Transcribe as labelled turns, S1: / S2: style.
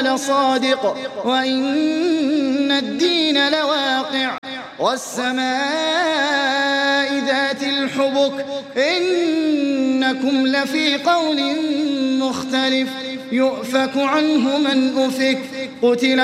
S1: لصادق وإن الدين لواقع والسماء ذات الحبك إنكم لفي قول مختلف يؤفك عنه من أفك قتل